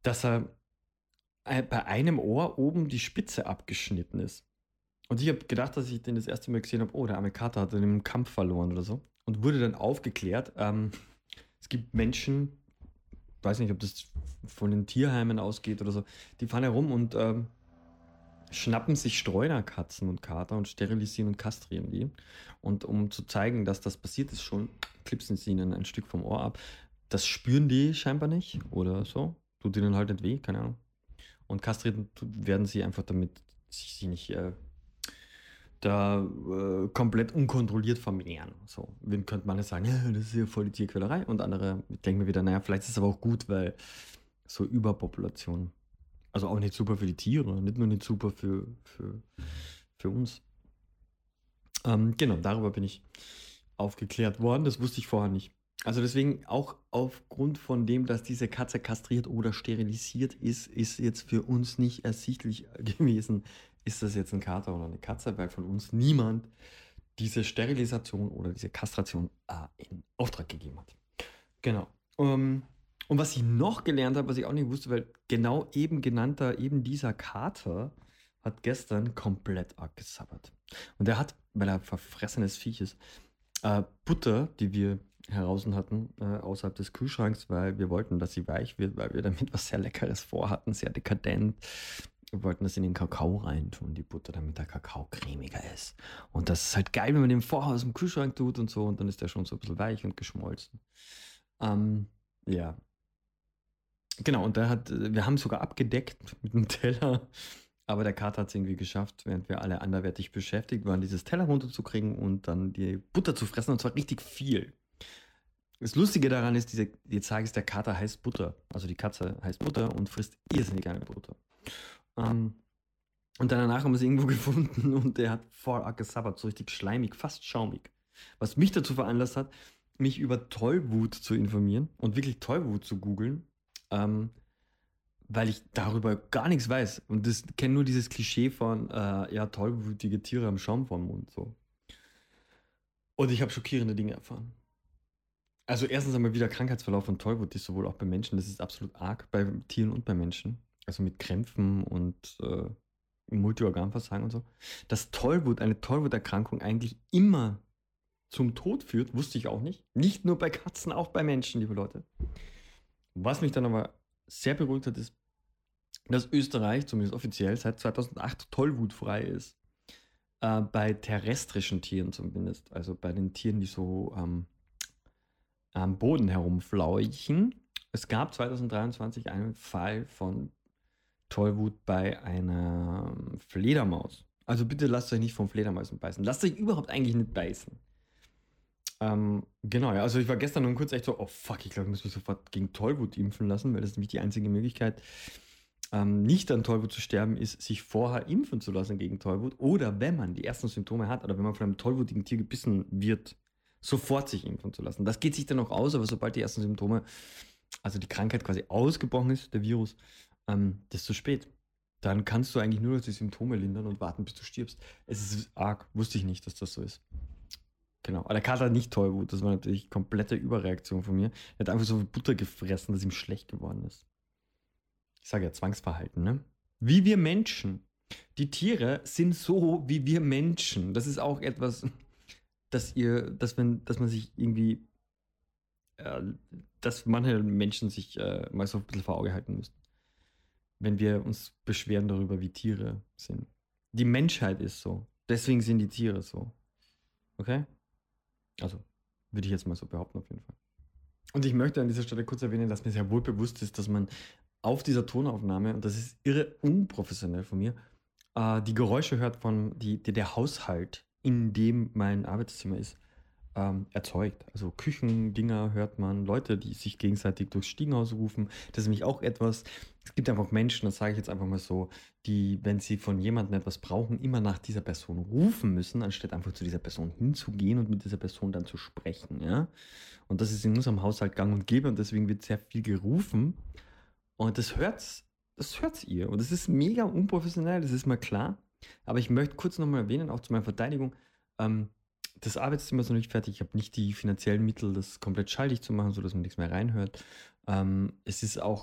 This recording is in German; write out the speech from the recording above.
dass er bei einem Ohr oben die Spitze abgeschnitten ist. Und ich habe gedacht, dass ich den das erste Mal gesehen habe, oh, der arme Kater hat in einem Kampf verloren oder so. Und wurde dann aufgeklärt, es gibt Menschen, weiß nicht, ob das von den Tierheimen ausgeht oder so, die fahren herum und schnappen sich Streunerkatzen und Kater und sterilisieren und kastrieren die. Und um zu zeigen, dass das passiert ist schon, klipsen sie ihnen ein Stück vom Ohr ab. Das spüren die scheinbar nicht oder so. Tut ihnen halt nicht weh, keine Ahnung. Und kastriert werden sie einfach, damit sie nicht komplett unkontrolliert vermehren. So, wen könnte man jetzt sagen, ja, das ist ja voll die Tierquälerei. Und andere denken mir wieder, naja, vielleicht ist es aber auch gut, weil so Überpopulation, also auch nicht super für die Tiere, nicht nur nicht super für uns. Genau, darüber bin ich aufgeklärt worden. Das wusste ich vorher nicht. Also deswegen auch aufgrund von dem, dass diese Katze kastriert oder sterilisiert ist jetzt für uns nicht ersichtlich gewesen, ist das jetzt ein Kater oder eine Katze, weil von uns niemand diese Sterilisation oder diese Kastration in Auftrag gegeben hat. Genau. Und was ich noch gelernt habe, was ich auch nicht wusste, weil genau eben genannter, eben dieser Kater hat gestern komplett abgesabbert. Und er hat, weil er verfressenes Viech ist, Butter, die wir heraus hatten, außerhalb des Kühlschranks, weil wir wollten, dass sie weich wird, weil wir damit was sehr Leckeres vorhatten, sehr dekadent. Wir wollten das in den Kakao reintun, die Butter, damit der Kakao cremiger ist. Und das ist halt geil, wenn man den vorher aus dem Kühlschrank tut und so, und dann ist der schon so ein bisschen weich und geschmolzen. Ja. Genau, und wir haben sogar abgedeckt mit einem Teller, aber der Kater hat es irgendwie geschafft, während wir alle anderweitig beschäftigt waren, dieses Teller runterzukriegen und dann die Butter zu fressen, und zwar richtig viel. Das Lustige daran ist, jetzt sage ich, der Kater heißt Butter. Also die Katze heißt Butter und frisst irrsinnig gerne Butter. Und dann danach haben wir es irgendwo gefunden und der hat voll abgesabbert, so richtig schleimig, fast schaumig. Was mich dazu veranlasst hat, mich über Tollwut zu informieren und wirklich Tollwut zu googeln, weil ich darüber gar nichts weiß. Und das kenne nur dieses Klischee von, ja, tollwütige Tiere haben Schaum vorm Mund. So. Und ich habe schockierende Dinge erfahren. Also erstens einmal wieder Krankheitsverlauf von Tollwut ist sowohl auch bei Menschen, das ist absolut arg bei Tieren und bei Menschen. Also mit Krämpfen und Multiorganversagen und so. Dass eine Tollwuterkrankung eigentlich immer zum Tod führt, wusste ich auch nicht. Nicht nur bei Katzen, auch bei Menschen, liebe Leute. Was mich dann aber sehr beruhigt hat, ist, dass Österreich, zumindest offiziell, seit 2008 tollwutfrei ist. Bei terrestrischen Tieren zumindest. Also bei den Tieren, die so am Boden herumflauchen. Es gab 2023 einen Fall von Tollwut bei einer Fledermaus. Also bitte lasst euch nicht von Fledermäusen beißen. Lasst euch überhaupt eigentlich nicht beißen. Genau, ja, also ich war gestern nur kurz echt so, oh fuck, ich glaube, ich muss mich sofort gegen Tollwut impfen lassen, weil das ist nämlich die einzige Möglichkeit, nicht an Tollwut zu sterben, ist, sich vorher impfen zu lassen gegen Tollwut. Oder wenn man die ersten Symptome hat oder wenn man von einem tollwutigen Tier gebissen wird, sofort sich impfen zu lassen. Das geht sich dann auch aus, aber sobald die ersten Symptome, also die Krankheit quasi ausgebrochen ist, der Virus, das ist zu spät. Dann kannst du eigentlich nur noch die Symptome lindern und warten, bis du stirbst. Es ist arg, wusste ich nicht, dass das so ist. Genau, aber der Kater hat nicht Tollwut, das war natürlich komplette Überreaktion von mir. Er hat einfach so viel Butter gefressen, dass ihm schlecht geworden ist. Ich sage ja Zwangsverhalten, ne? Wie wir Menschen. Die Tiere sind so wie wir Menschen. Das ist auch etwas, dass man sich irgendwie, äh, dass manche Menschen sich mal so ein bisschen vor Auge halten müssen, wenn wir uns beschweren darüber, wie Tiere sind. Die Menschheit ist so. Deswegen sind die Tiere so. Okay? Also, würde ich jetzt mal so behaupten, auf jeden Fall. Und ich möchte an dieser Stelle kurz erwähnen, dass mir sehr wohl bewusst ist, dass man auf dieser Tonaufnahme, und das ist irre unprofessionell von mir, die Geräusche hört von der Haushalt, in dem mein Arbeitszimmer ist, erzeugt. Also Küchendinger hört man, Leute, die sich gegenseitig durchs Stiegenhaus rufen. Das ist nämlich auch etwas, es gibt einfach Menschen, das sage ich jetzt einfach mal so, die, wenn sie von jemandem etwas brauchen, immer nach dieser Person rufen müssen, anstatt einfach zu dieser Person hinzugehen und mit dieser Person dann zu sprechen. Ja? Und das ist in unserem Haushalt gang und gäbe und deswegen wird sehr viel gerufen. Und das hört's ihr. Und das ist mega unprofessionell, das ist mal klar. Aber ich möchte kurz nochmal erwähnen, auch zu meiner Verteidigung, das Arbeitszimmer ist noch nicht fertig. Ich habe nicht die finanziellen Mittel, das komplett schalldicht zu machen, sodass man nichts mehr reinhört. Es ist auch